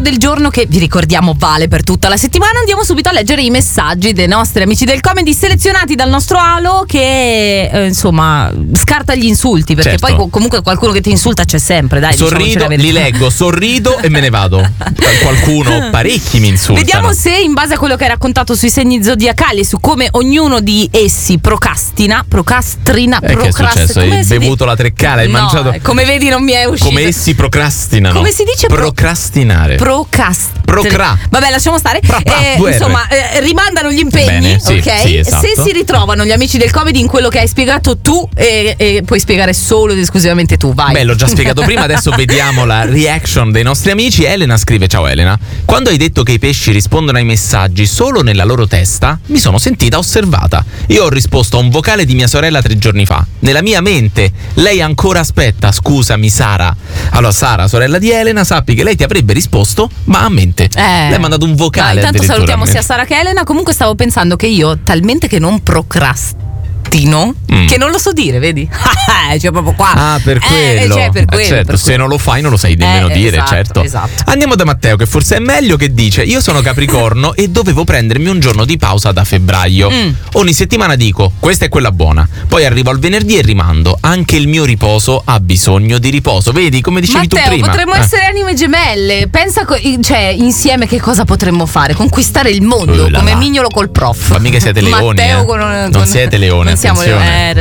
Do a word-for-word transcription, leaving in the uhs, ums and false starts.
del giorno che vi ricordiamo vale per tutta la settimana. Andiamo subito a leggere i messaggi dei nostri amici del comedy selezionati dal nostro Alo che eh, insomma scarta gli insulti, perché certo. poi comunque qualcuno che ti insulta c'è sempre, dai. Sorrido, li leggo, sorrido e me ne vado. Qualcuno, parecchi mi insultano. Vediamo se in base a quello che hai raccontato sui segni zodiacali e su come ognuno di essi procrastina, procrastina, eh, procrast- che è successo? Hai bevuto di- la treccala, hai no, mangiato. Come vedi non mi è uscito. Come essi procrastinano. Come si dice? Pro- Procrastinare. Procrast- Procra. Vabbè, lasciamo stare. Pra, pra, eh, due R. insomma, eh, rimandano gli impegni, Bene, sì, ok? sì, esatto. Se si ritrovano gli amici del comedy in quello che hai spiegato tu, e, e puoi spiegare solo ed esclusivamente tu, vai. Beh, l'ho già spiegato prima, adesso vediamo la reaction dei nostri amici. Elena scrive: ciao Elena, quando hai detto che i pesci rispondono ai messaggi solo nella loro testa, mi sono sentita osservata. Io ho risposto a un vocale di mia sorella tre giorni fa. Nella mia mente, lei ancora aspetta, scusami Sara. Allora Sara, sorella di Elena, sappi che lei ti avrebbe risposto, ma a mente. Eh. Lei ha mandato un vocale. No, intanto addirittura salutiamo a me. sia Sara che Elena. Comunque stavo pensando che io, talmente che non procrastino, Mm. che non lo so dire, vedi? Cioè proprio qua. Ah, per Eh, quello. cioè, per Eh, quello, certo, per se quello. non lo fai non lo sai nemmeno Eh, dire, esatto, certo. esatto. Andiamo da Matteo, che forse è meglio, che dice: io sono Capricorno e dovevo prendermi un giorno di pausa da febbraio. Mm. Ogni settimana dico: questa è quella buona. Poi arrivo al venerdì e rimando. Anche il mio riposo ha bisogno di riposo. Vedi, come dicevi Matteo, tu prima. potremmo Eh. essere anime gemelle. Pensa, co- cioè, insieme che cosa potremmo fare? Conquistare il mondo, Oh là come là. Mignolo col prof. Ma mica siete leoni, Matteo eh. con, Non con- siete leoni, non siamo attenzione. leoni. Eh,